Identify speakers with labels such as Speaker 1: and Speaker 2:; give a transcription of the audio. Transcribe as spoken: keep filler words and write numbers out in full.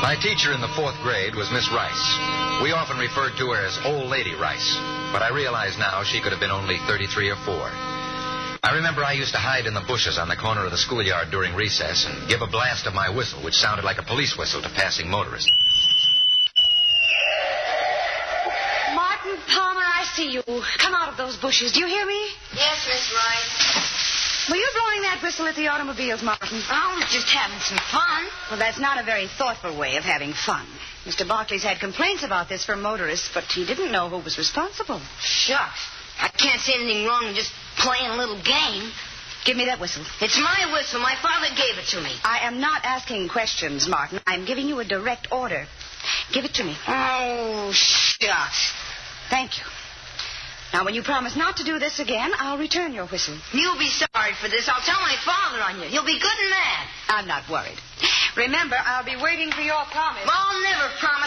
Speaker 1: My teacher in the fourth grade was Miss Rice. We often referred to her as Old Lady Rice, but I realize now she could have been only thirty-three or four. I remember I used to hide in the bushes on the corner of the schoolyard during recess and give a blast of my whistle, which sounded like a police whistle to passing motorists.
Speaker 2: Martin Palmer, I see you. Come out of those bushes. Do you hear me?
Speaker 3: Yes, Miss Rice.
Speaker 2: Were you blowing that whistle at the automobiles, Martin?
Speaker 3: I was just having some fun.
Speaker 2: Well, that's not a very thoughtful way of having fun. Mister Barclay's had complaints about this from motorists, but he didn't know who was responsible.
Speaker 3: Shucks. I can't see anything wrong in just playing a little game.
Speaker 2: Give me that whistle.
Speaker 3: It's my whistle. My father gave it to me.
Speaker 2: I am not asking questions, Martin. I'm giving you a direct order. Give it to me.
Speaker 3: Oh, shucks.
Speaker 2: Thank you. Now, when you promise not to do this again, I'll return your whistle.
Speaker 3: You'll be sorry for this. I'll tell my father on you. He'll be good and mad.
Speaker 2: I'm not worried. Remember, I'll be waiting for your promise.
Speaker 3: I'll never promise.